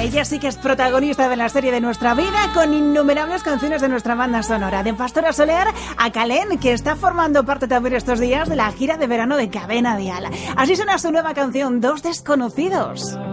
Ella sí que es protagonista de la serie de nuestra vida, con innumerables canciones de nuestra banda sonora. De Pastora Soler a Calén, que está formando parte también estos días de la gira de verano de Cadena Dial. Así suena su nueva canción, Dos Desconocidos.